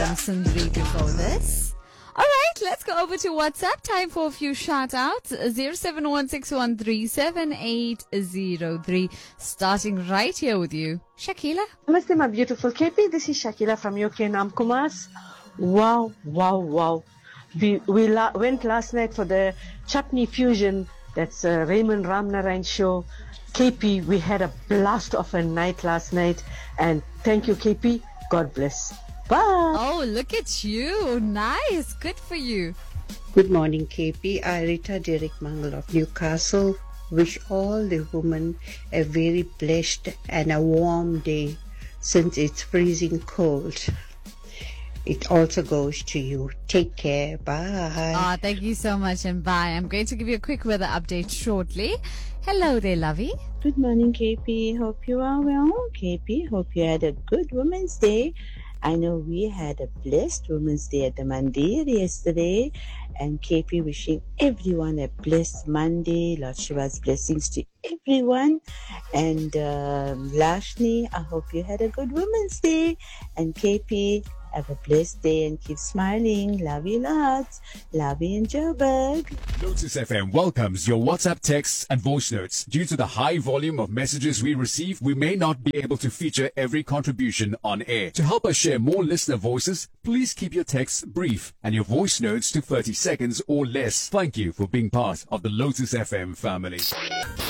from Sundri before this. All right, let's go over to WhatsApp. Time for a few shout-outs. 0716137803. Starting right here with you, Shakila. Namaste, my beautiful KP. This is Shakila from UK Namkumas. Wow, wow, wow. We went last night for the Chutney Fusion. That's Raymond Ramnarayan show. KP, we had a blast of a night last night. And thank you, KP. God bless. Bye. Oh, look at you. Nice. Good for you. Good morning, KP. I, Rita Derek Mangal of Newcastle, wish all the women a very blessed and a warm day since it's freezing cold. It also goes to you. Take care. Bye. Thank you so much and bye. I'm going to give you a quick weather update shortly. Hello there, lovey. Good morning, KP. Hope you are well. KP, hope you had a good Women's Day. I know we had a blessed Women's Day at the Mandir yesterday. And KP, wishing everyone a blessed Monday. Lord Shiva's blessings to everyone. And Lashni, I hope you had a good Women's Day. And KP, have a blessed day and keep smiling. Love you lots. Love you in Joburg. Lotus FM welcomes your WhatsApp texts and voice notes. Due to the high volume of messages we receive, we may not be able to feature every contribution on air. To help us share more listener voices, please keep your texts brief and your voice notes to 30 seconds or less. Thank you for being part of the Lotus FM family.